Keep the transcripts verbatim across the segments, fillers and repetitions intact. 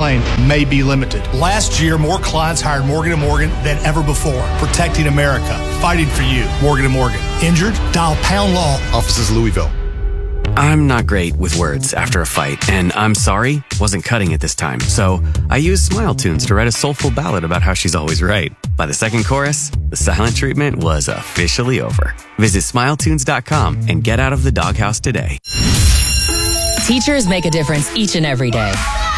claim may be limited. Last year, more clients hired Morgan and Morgan than ever before, protecting America, fighting for you. Morgan and Morgan. Injured? Dial Pound Law. Offices Louisville. I'm not great with words after a fight, and I'm sorry wasn't cutting it this time. So I used Smile Tunes to write a soulful ballad about how she's always right. By the second chorus, the silent treatment was officially over. Visit smile tunes dot com and get out of the doghouse today. Teachers make a difference each and every day.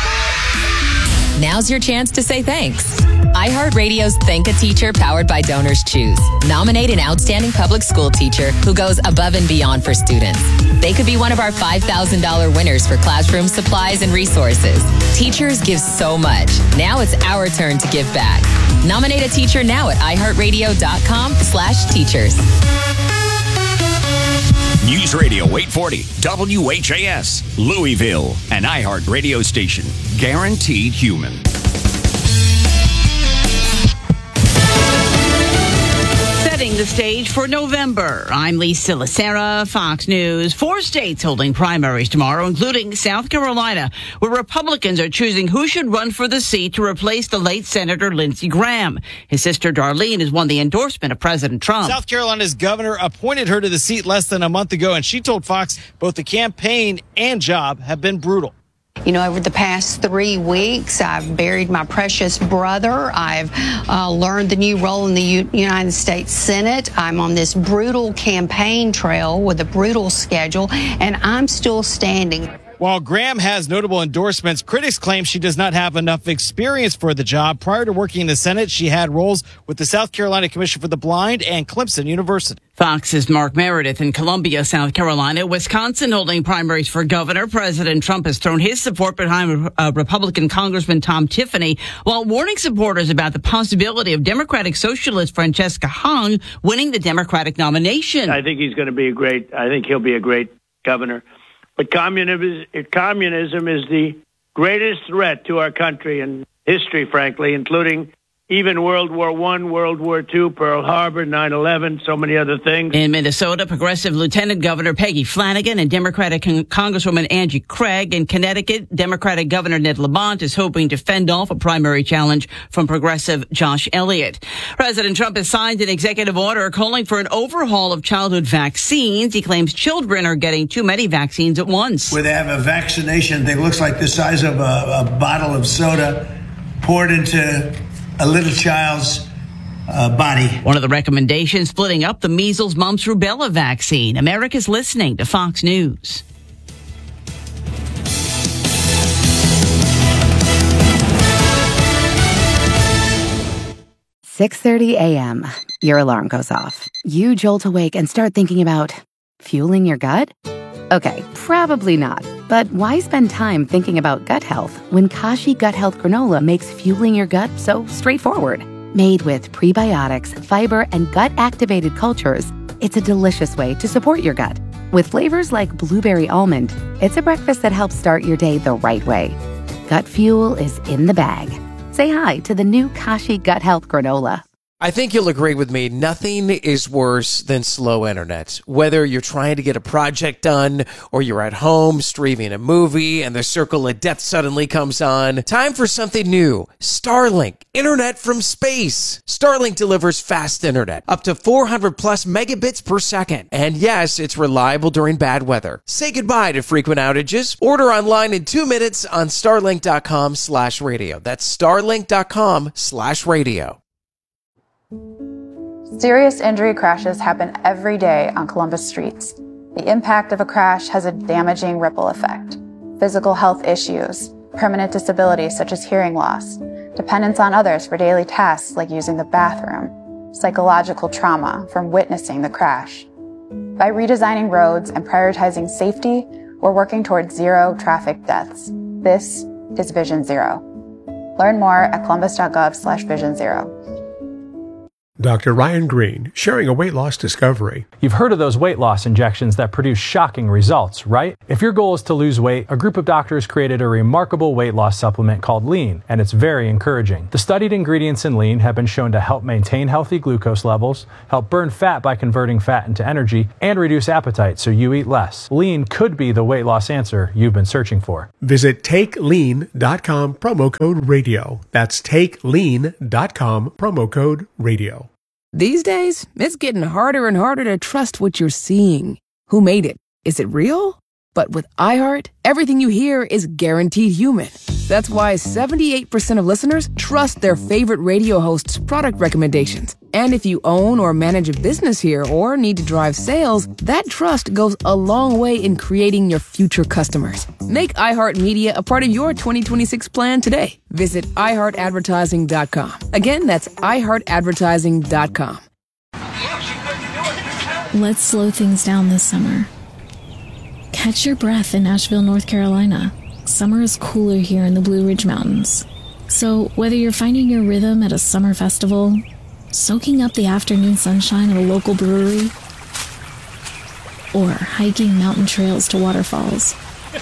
Now's your chance to say thanks. iHeartRadio's Thank a Teacher, powered by Donors Choose. Nominate an outstanding public school teacher who goes above and beyond for students. They could be one of our five thousand dollars winners for classroom supplies and resources. Teachers give so much. Now it's our turn to give back. Nominate a teacher now at iHeartRadio.com slash teachers. News Radio eight forty, W H A S, Louisville, an iHeart radio station. Guaranteed human. Setting the stage for November. I'm Lisa Lacera, Fox News. Four states holding primaries tomorrow, including South Carolina, where Republicans are choosing who should run for the seat to replace the late Senator Lindsey Graham. His sister Darlene has won the endorsement of President Trump. South Carolina's governor appointed her to the seat less than a month ago, and she told Fox both the campaign and job have been brutal. You know, over the past three weeks, I've buried my precious brother. I've uh, learned the new role in the U- United States Senate. I'm on this brutal campaign trail with a brutal schedule, and I'm still standing. While Graham has notable endorsements, critics claim she does not have enough experience for the job. Prior to working in the Senate, she had roles with the South Carolina Commission for the Blind and Clemson University. Fox's Mark Meredith in Columbia, South Carolina. Wisconsin holding primaries for governor. President Trump has thrown his support behind uh, Republican Congressman Tom Tiffany, while warning supporters about the possibility of Democratic Socialist Francesca Hung winning the Democratic nomination. I think he's going to be a great, I think he'll be a great governor. But communism is, communism is the greatest threat to our country and history, frankly, including even World War One, World War Two, Pearl Harbor, nine eleven, so many other things. In Minnesota, Progressive Lieutenant Governor Peggy Flanagan and Democratic Con- Congresswoman Angie Craig. In Connecticut, Democratic Governor Ned Lamont is hoping to fend off a primary challenge from Progressive Josh Elliott. President Trump has signed an executive order calling for an overhaul of childhood vaccines. He claims children are getting too many vaccines at once. Where they have a vaccination that looks like the size of a, a bottle of soda poured into a little child's uh, body. One of the recommendations, splitting up the measles, mumps, rubella vaccine. America's listening to Fox News. six thirty a.m. Your alarm goes off. You jolt awake and start thinking about fueling your gut? Okay, probably not. But why spend time thinking about gut health when Kashi Gut Health Granola makes fueling your gut so straightforward? Made with prebiotics, fiber, and gut-activated cultures, it's a delicious way to support your gut. With flavors like blueberry almond, it's a breakfast that helps start your day the right way. Gut fuel is in the bag. Say hi to the new Kashi Gut Health Granola. I think you'll agree with me, nothing is worse than slow internet. Whether you're trying to get a project done or you're at home streaming a movie and the circle of death suddenly comes on, time for something new. Starlink, internet from space. Starlink delivers fast internet, up to four hundred plus megabits per second. And yes, it's reliable during bad weather. Say goodbye to frequent outages. Order online in two minutes on starlink.com slash radio. That's starlink.com slash radio. Serious injury crashes happen every day on Columbus streets. The impact of a crash has a damaging ripple effect. Physical health issues, permanent disabilities such as hearing loss, dependence on others for daily tasks like using the bathroom, psychological trauma from witnessing the crash. By redesigning roads and prioritizing safety, we're working towards zero traffic deaths. This is Vision Zero. Learn more at columbus.gov slash vision zero. Doctor Ryan Green, sharing a weight loss discovery. You've heard of those weight loss injections that produce shocking results, right? If your goal is to lose weight, a group of doctors created a remarkable weight loss supplement called Lean, and it's very encouraging. The studied ingredients in Lean have been shown to help maintain healthy glucose levels, help burn fat by converting fat into energy, and reduce appetite so you eat less. Lean could be the weight loss answer you've been searching for. Visit take lean dot com, promo code radio. That's take lean dot com, promo code radio. These days, it's getting harder and harder to trust what you're seeing. Who made it? Is it real? But with iHeart, everything you hear is guaranteed human. That's why seventy-eight percent of listeners trust their favorite radio hosts' product recommendations. And if you own or manage a business here or need to drive sales, that trust goes a long way in creating your future customers. Make iHeartMedia a part of your twenty twenty-six plan today. Visit i heart advertising dot com. Again, that's i heart advertising dot com. Let's slow things down this summer. Catch your breath in Asheville, North Carolina. Summer is cooler here in the Blue Ridge Mountains. So whether you're finding your rhythm at a summer festival, soaking up the afternoon sunshine at a local brewery, or hiking mountain trails to waterfalls,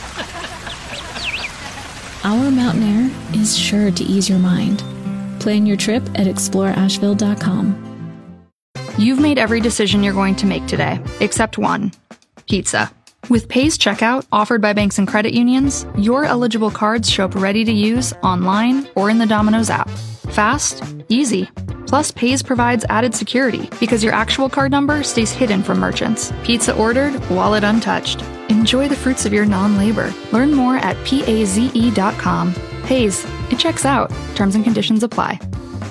our mountain air is sure to ease your mind. Plan your trip at explore asheville dot com. You've made every decision you're going to make today, except one: pizza. With Paze Checkout, offered by banks and credit unions, your eligible cards show up ready to use online or in the Domino's app. Fast, easy. Plus, Paze provides added security because your actual card number stays hidden from merchants. Pizza ordered, wallet untouched. Enjoy the fruits of your non-labor. Learn more at paze dot com. Paze, it checks out. Terms and conditions apply.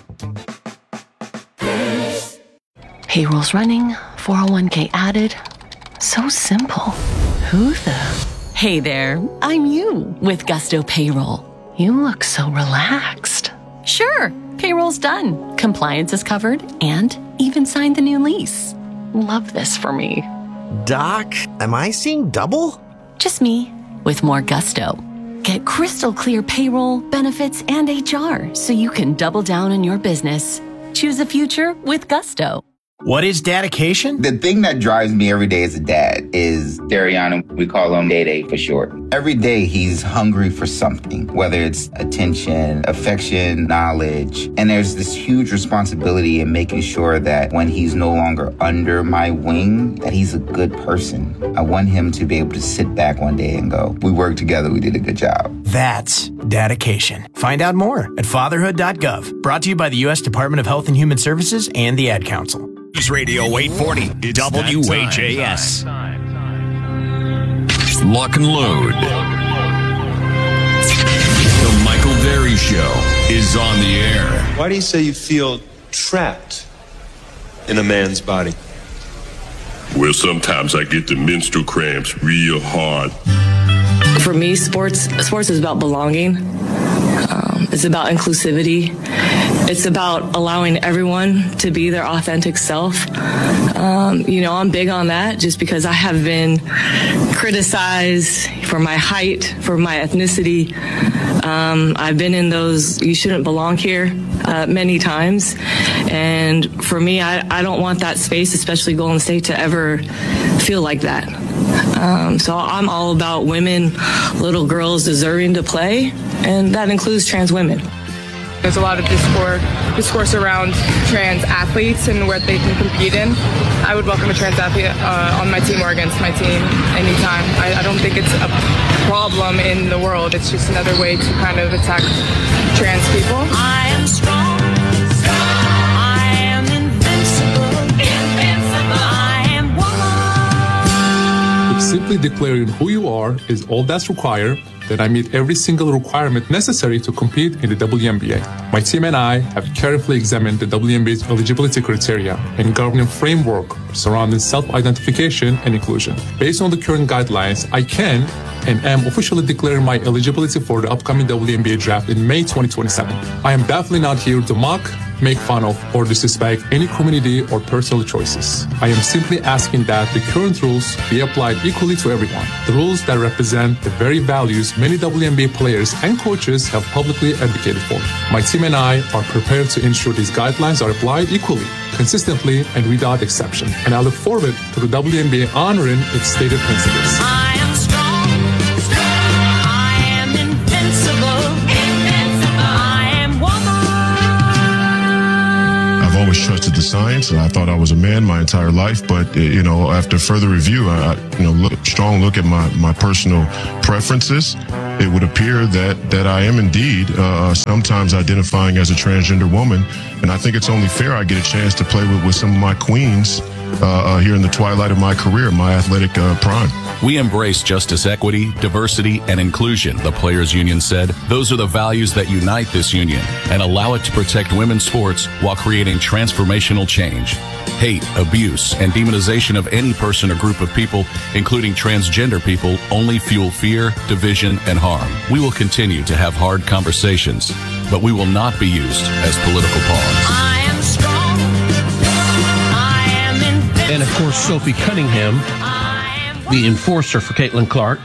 Payroll's running, four oh one k added. So simple. Who the? Hey there, I'm you with Gusto Payroll. You look so relaxed. Sure, payroll's done. Compliance is covered and even signed the new lease. Love this for me. Doc, am I seeing double? Just me with more Gusto. Get crystal clear payroll, benefits, and H R so you can double down on your business. Choose a future with Gusto. What is dedication? The thing that drives me every day as a dad is Dariana. We call him Day Day for short. Every day he's hungry for something, whether it's attention, affection, knowledge. And there's this huge responsibility in making sure that when he's no longer under my wing, that he's a good person. I want him to be able to sit back one day and go, we worked together, we did a good job. That's dedication. Find out more at fatherhood dot gov. Brought to you by the U S Department of Health and Human Services and the Ad Council. News Radio eight forty, W H A S. Lock and load. The Michael Berry Show is on the air. Why do you say you feel trapped in a man's body? Well, sometimes I get the menstrual cramps real hard. For me, sports sports is about belonging. Um, it's about inclusivity. It's about allowing everyone to be their authentic self. Um, you know, I'm big on that just because I have been criticized for my height, for my ethnicity. Um, I've been in those you shouldn't belong here uh, many times. And for me, I, I don't want that space, especially Golden State, to ever feel like that. Um, so I'm all about women, little girls deserving to play, and that includes trans women. There's a lot of discourse, discourse around trans athletes and what they can compete in. I would welcome a trans athlete uh, on my team or against my team anytime. I, I don't think it's a problem in the world. It's just another way to kind of attack trans people. I am strong. I am invincible. Invincible. I am woman. If simply declaring who you are is all that's required, then I meet every single requirement necessary to compete in the W N B A. My team and I have carefully examined the W N B A's eligibility criteria and governing framework surrounding self-identification and inclusion. Based on the current guidelines, I can and am officially declaring my eligibility for the upcoming W N B A draft in May twenty twenty-seven. I am definitely not here to mock make fun of, or disrespect any community or personal choices. I am simply asking that the current rules be applied equally to everyone. The rules that represent the very values many W N B A players and coaches have publicly advocated for. My team and I are prepared to ensure these guidelines are applied equally, consistently, and without exception. And I look forward to the W N B A honoring its stated principles. I am strong, strong. I am invincible, invincible. I am woman. I've always trusted the science, and I thought I was a man my entire life. But you know, after further review, I, you know, look, strong look at my my personal preferences, it would appear that that I am indeed uh, sometimes identifying as a transgender woman, and I think it's only fair I get a chance to play with, with some of my queens uh, uh, here in the twilight of my career, my athletic uh, prime. We embrace justice, equity, diversity, and inclusion, the Players Union said. Those are the values that unite this union and allow it to protect women's sports while creating transformational change. Hate, abuse, and demonization of any person or group of people, including transgender people, only fuel fear, division, and harm. We will continue to have hard conversations, but we will not be used as political pawns. I am strong. I am invincible. And of course, Sophie Cunningham, the enforcer for Caitlin Clark,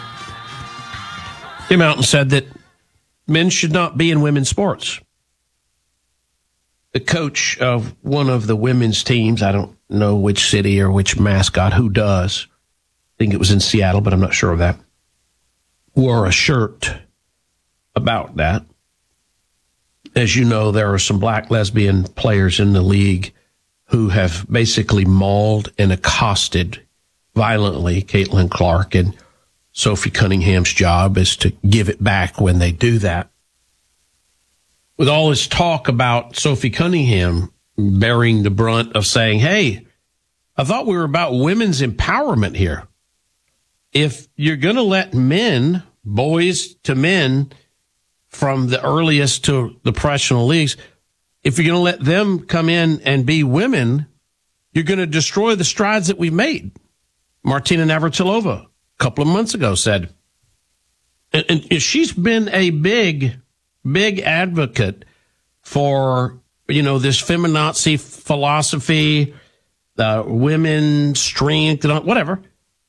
came out and said that men should not be in women's sports. The coach of one of the women's teams, I don't know which city or which mascot, who does, I think it was in Seattle, but I'm not sure of that, wore a shirt about that. As you know, there are some black lesbian players in the league who have basically mauled and accosted violently Caitlin Clark, and Sophie Cunningham's job is to give it back when they do that. With all this talk about Sophie Cunningham bearing the brunt of saying, hey, I thought we were about women's empowerment here. If you're going to let men, boys to men, from the earliest to the professional leagues, if you're going to let them come in and be women, you're going to destroy the strides that we've made. Martina Navratilova, a couple of months ago, said, and, and she's been a big, big advocate for, you know, this feminazi philosophy, uh, women's strength, and whatever.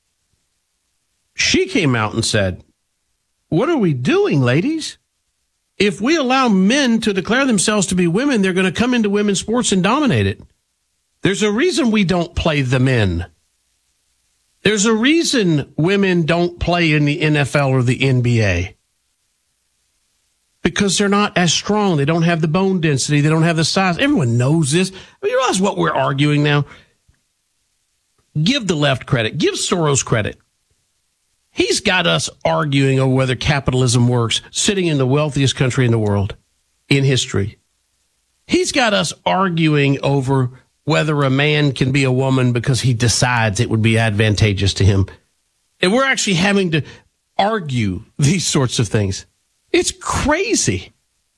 She came out and said, what are we doing, ladies? If we allow men to declare themselves to be women, they're going to come into women's sports and dominate it. There's a reason we don't play the men. There's a reason women don't play in the N F L or the N B A. Because they're not as strong. They don't have the bone density. They don't have the size. Everyone knows this. I mean, you realize what we're arguing now? Give the left credit. Give Soros credit. He's got us arguing over whether capitalism works, sitting in the wealthiest country in the world, in history. He's got us arguing over whether a man can be a woman because he decides it would be advantageous to him. And we're actually having to argue these sorts of things. It's crazy.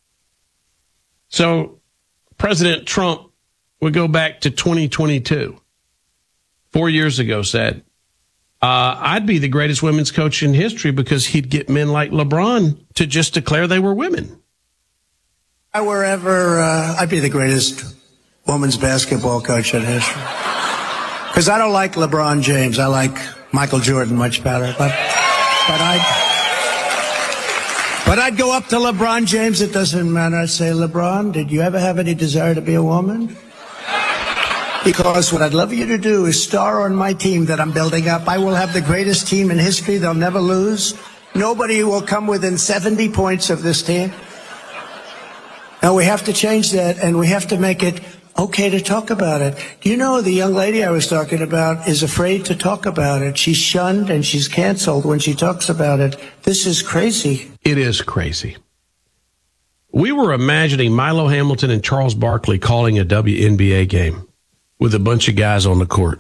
So President Trump would go back to twenty twenty-two. Four years ago said, uh, I'd be the greatest women's coach in history because he'd get men like LeBron to just declare they were women. If I were ever, uh, I'd be the greatest women's basketball coach in history. Because I don't like LeBron James. I like Michael Jordan much better. But, but I'd, but I'd go up to LeBron James. It doesn't matter. I'd say, LeBron, did you ever have any desire to be a woman? Because what I'd love you to do is star on my team that I'm building up. I will have the greatest team in history. They'll never lose. Nobody will come within seventy points of this team. Now, we have to change that, and we have to make it okay to talk about it. Do you know the young lady I was talking about is afraid to talk about it? She's shunned and she's canceled when she talks about it. This is crazy. It is crazy. We were imagining Milo Hamilton and Charles Barkley calling a W N B A game with a bunch of guys on the court.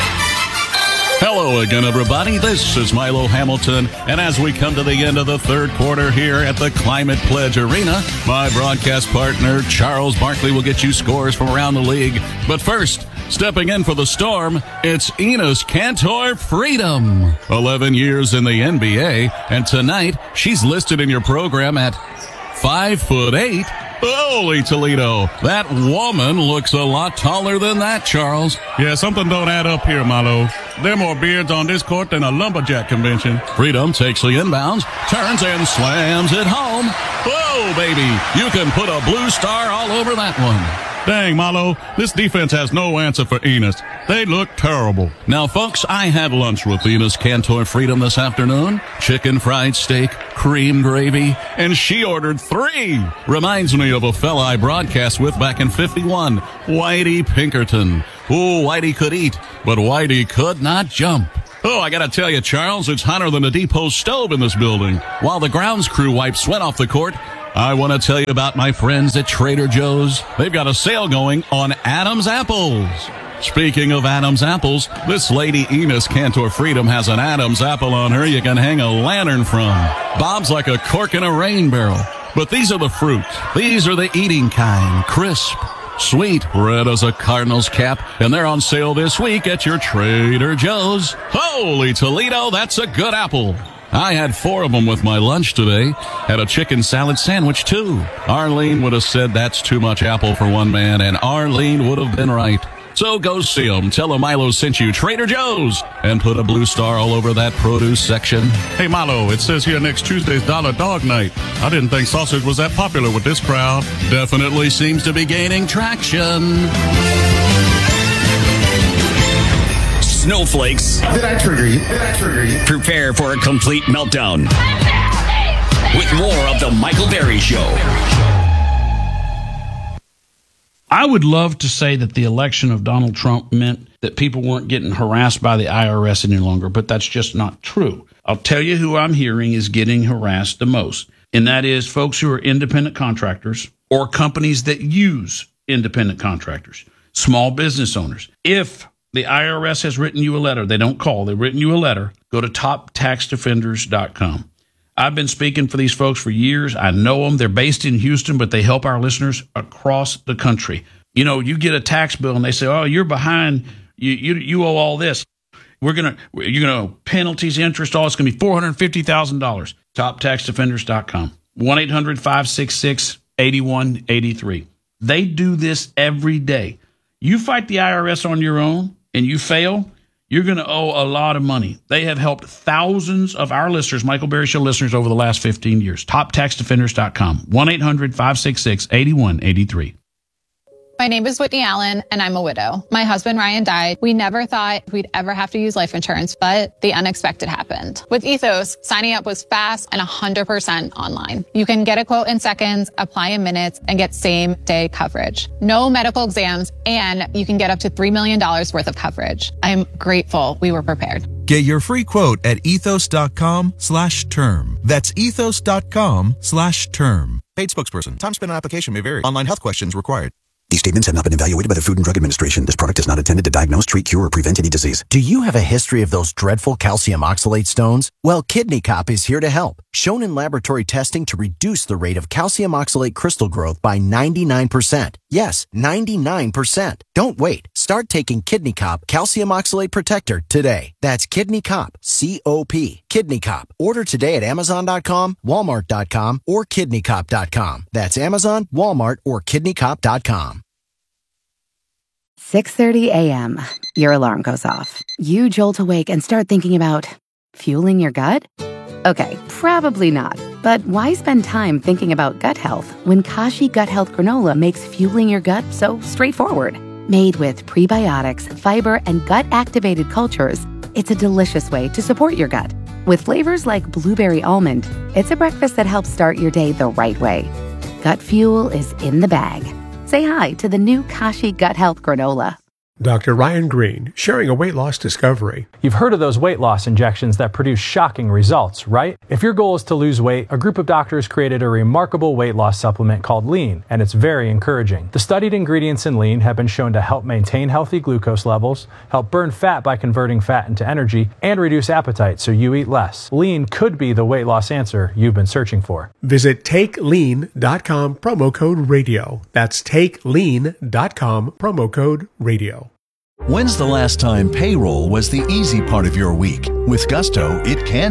Hello again, everybody. This is Milo Hamilton, and as we come to the end of the third quarter here at the Climate Pledge Arena, my broadcast partner, Charles Barkley, will get you scores from around the league. But first, stepping in for the Storm, it's Enos Kantor Freedom. eleven years in the N B A, and tonight she's listed in your program at five foot eight, Holy Toledo. That woman looks a lot taller than that, Charles. Yeah, something don't add up here, Milo. There are more beards on this court than a lumberjack convention. Freedom takes the inbounds, turns and slams it home. Whoa, baby. You can put a blue star all over that one. Dang, Milo, this defense has no answer for Enos. They look terrible. Now, folks, I had lunch with Enos Cantor Freedom this afternoon. Chicken fried steak, cream gravy, and she ordered three. Reminds me of a fella I broadcast with back in fifty-one, Whitey Pinkerton. Oh, Whitey could eat, but Whitey could not jump. Oh, I gotta tell you, Charles, it's hotter than a depot stove in this building. While the grounds crew wipes sweat off the court, I want to tell you about my friends at Trader Joe's. They've got a sale going on Adam's Apples. Speaking of Adam's Apples, this lady Enos Cantor Freedom has an Adam's apple on her you can hang a lantern from. Bob's like a cork in a rain barrel. But these are the fruit. These are the eating kind. Crisp, sweet, red as a Cardinals cap. And they're on sale this week at your Trader Joe's. Holy Toledo, that's a good apple. I had four of them with my lunch today. Had a chicken salad sandwich, too. Arlene would have said that's too much apple for one man, and Arlene would have been right. So go see them. Tell them Milo sent you, Trader Joe's, and put a blue star all over that produce section. Hey, Milo, it says here next Tuesday's Dollar Dog Night. I didn't think sausage was that popular with this crowd. Definitely seems to be gaining traction. Snowflakes. Did I trigger you? Did I trigger you? Prepare for a complete meltdown. With more of the Michael Berry Show. I would love to say that the election of Donald Trump meant that people weren't getting harassed by the I R S any longer, but that's just not true. I'll tell you who I'm hearing is getting harassed the most, and that is folks who are independent contractors or companies that use independent contractors, small business owners. If the I R S has written you a letter, they don't call, they've written you a letter, go to top tax defenders dot com. I've been speaking for these folks for years. I know them. They're based in Houston, but they help our listeners across the country. You know, you get a tax bill and they say, oh, you're behind. You you, you owe all this. We're going to, you're going to penalties, interest, all it's going to be four hundred fifty thousand dollars. top tax defenders dot com. one eight hundred five six six eight one eight three. They do this every day. You fight the I R S on your own and you fail, you're going to owe a lot of money. They have helped thousands of our listeners, Michael Berry Show listeners, over the last fifteen years. top tax defenders dot com. one eight hundred five six six eight one eight three. My name is Whitney Allen, and I'm a widow. My husband, Ryan, died. We never thought we'd ever have to use life insurance, but the unexpected happened. With Ethos, signing up was fast and one hundred percent online. You can get a quote in seconds, apply in minutes, and get same-day coverage. No medical exams, and you can get up to three million dollars worth of coverage. I'm grateful we were prepared. Get your free quote at ethos.com slash term. That's ethos.com slash term. Paid spokesperson. Time spent on application may vary. Online health questions required. These statements have not been evaluated by the Food and Drug Administration. This product is not intended to diagnose, treat, cure, or prevent any disease. Do you have a history of those dreadful calcium oxalate stones? Well, Kidney Cop is here to help. Shown in laboratory testing to reduce the rate of calcium oxalate crystal growth by ninety-nine percent. Yes, ninety-nine percent. Don't wait. Start taking Kidney Cop Calcium Oxalate Protector today. That's Kidney Cop, C O P. Kidney Cop. Order today at amazon dot com, walmart dot com, or kidney cop dot com. That's Amazon, Walmart, or kidney cop dot com. six thirty a.m. Your alarm goes off. You jolt awake and start thinking about fueling your gut? Okay, probably not. But why spend time thinking about gut health when Kashi Gut Health Granola makes fueling your gut so straightforward? Made with prebiotics, fiber, and gut-activated cultures, it's a delicious way to support your gut. With flavors like blueberry almond, it's a breakfast that helps start your day the right way. Gut fuel is in the bag. Say hi to the new Kashi Gut Health Granola. Doctor Ryan Green, sharing a weight loss discovery. You've heard of those weight loss injections that produce shocking results, right? If your goal is to lose weight, a group of doctors created a remarkable weight loss supplement called Lean, and it's very encouraging. The studied ingredients in Lean have been shown to help maintain healthy glucose levels, help burn fat by converting fat into energy, and reduce appetite so you eat less. Lean could be the weight loss answer you've been searching for. Visit take lean dot com, promo code radio. That's take lean dot com, promo code radio. When's the last time payroll was the easy part of your week? With Gusto, it can be.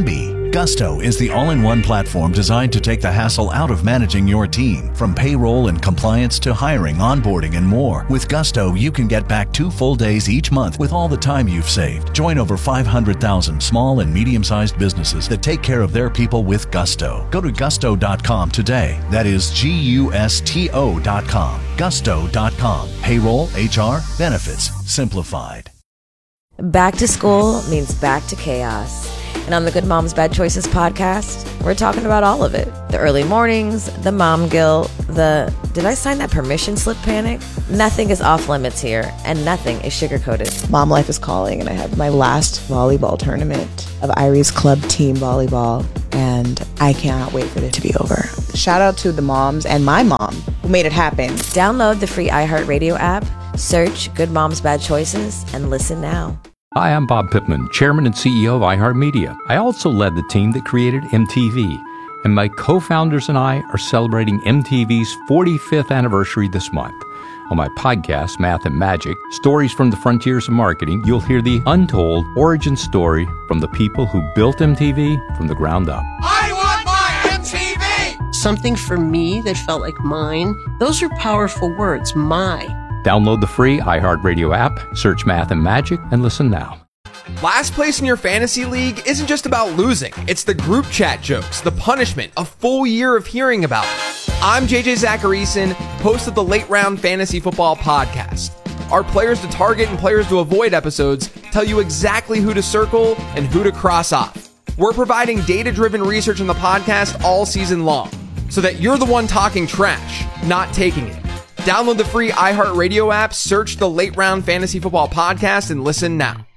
Gusto is the all-in-one platform designed to take the hassle out of managing your team. From payroll and compliance to hiring, onboarding, and more. With Gusto, you can get back two full days each month with all the time you've saved. Join over five hundred thousand small and medium-sized businesses that take care of their people with Gusto. Go to gusto dot com today. That is G U S T O dot com. gusto dot com. Payroll, H R, benefits, simplified. Back to school means back to chaos. And on the Good Moms Bad Choices podcast, we're talking about all of it. The early mornings, the mom guilt, the did I sign that permission slip panic? Nothing is off limits here, and nothing is sugar-coated. Mom life is calling, and I have my last volleyball tournament of Irie's club team volleyball, and I cannot wait for it to be over. Shout out to the moms and my mom who made it happen. Download the free iHeartRadio app, search Good Moms Bad Choices, and listen now. Hi, I'm Bob Pittman, Chairman and C E O of iHeartMedia. I also led the team that created M T V, and my co-founders and I are celebrating M T V's forty-fifth anniversary this month. On my podcast, Math and Magic, Stories from the Frontiers of Marketing, you'll hear the untold origin story from the people who built M T V from the ground up. I want my M T V! Something for me that felt like mine. Those are powerful words, my. Download the free iHeartRadio app, search Math and Magic, and listen now. Last place in your fantasy league isn't just about losing. It's the group chat jokes, the punishment, a full year of hearing about it. I'm J J Zacharyson, host of the Late Round Fantasy Football Podcast. Our players to target and players to avoid episodes tell you exactly who to circle and who to cross off. We're providing data-driven research on the podcast all season long, so that you're the one talking trash, not taking it. Download the free iHeartRadio app, search the Late Round Fantasy Football Podcast, and listen now.